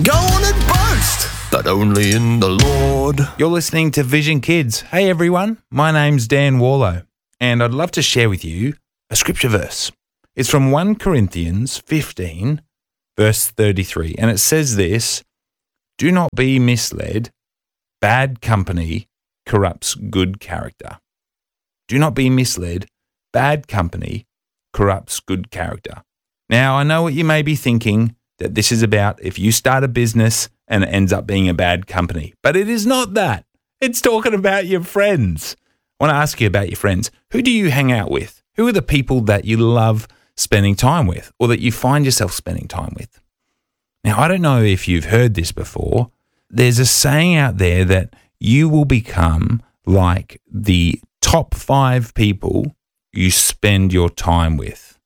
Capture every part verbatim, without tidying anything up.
Go on and boast, but only in the Lord. You're listening to Vision Kids. Hey everyone, my name's Dan Warlow, and I'd love to share with you a scripture verse. It's from First Corinthians fifteen, verse thirty-three, and it says this: "Do not be misled. Bad company corrupts good character." Do not be misled. Bad company corrupts good character. Now, I know what you may be thinking, that this is about if you start a business and it ends up being a bad company. But it is not that. It's talking about your friends. I want to ask you about your friends. Who do you hang out with? Who are the people that you love spending time with or that you find yourself spending time with? Now, I don't know if you've heard this before. There's a saying out there that you will become like the top five people you spend your time with.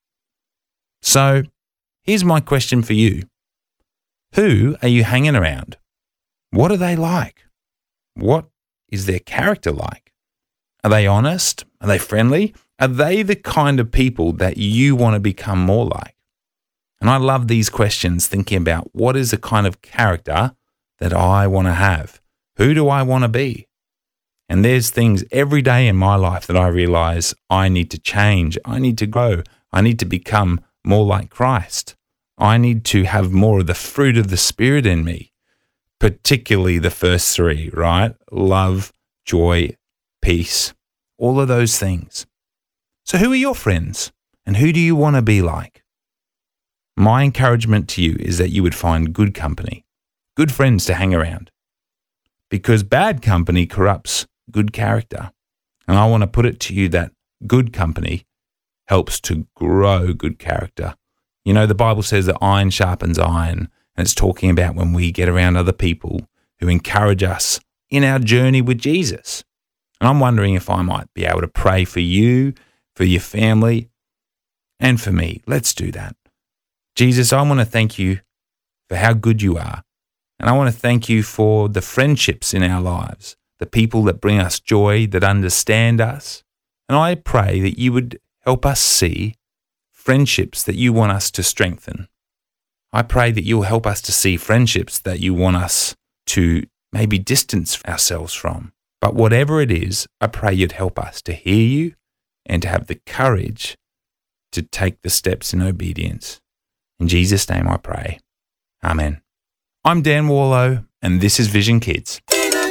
So here's my question for you. Who are you hanging around? What are they like? What is their character like? Are they honest? Are they friendly? Are they the kind of people that you want to become more like? And I love these questions, thinking about what is the kind of character that I want to have? Who do I want to be? And there's things every day in my life that I realize I need to change. I need to grow. I need to become more like Christ. I need to have more of the fruit of the Spirit in me, particularly the first three, right? Love, joy, peace, all of those things. So who are your friends and who do you want to be like? My encouragement to you is that you would find good company, good friends to hang around, because bad company corrupts good character. And I want to put it to you that good company helps to grow good character. You know, the Bible says that iron sharpens iron, and it's talking about when we get around other people who encourage us in our journey with Jesus. And I'm wondering if I might be able to pray for you, for your family, and for me. Let's do that. Jesus, I want to thank you for how good you are. And I want to thank you for the friendships in our lives, the people that bring us joy, that understand us. And I pray that you would help us see friendships that you want us to strengthen. I pray that you'll help us to see friendships that you want us to maybe distance ourselves from. But whatever it is, I pray you'd help us to hear you and to have the courage to take the steps in obedience. In Jesus' name I pray. Amen. I'm Dan Warlow, and this is Vision Kids.